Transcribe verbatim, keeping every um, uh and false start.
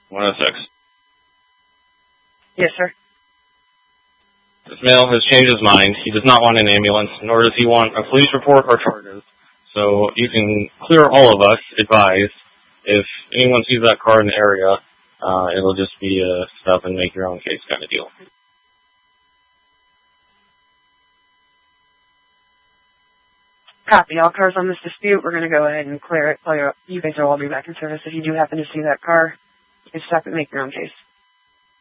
one oh six. Yes, sir. This male has changed his mind. He does not want an ambulance, nor does he want a police report or charges. So you can clear all of us, advise. If anyone sees that car in the area, uh, it'll just be a stop and make your own case kind of deal. Copy. All cars on this dispute, we're going to go ahead and clear it. So you guys will all be back in service. If you do happen to see that car, you can stop and make your own case.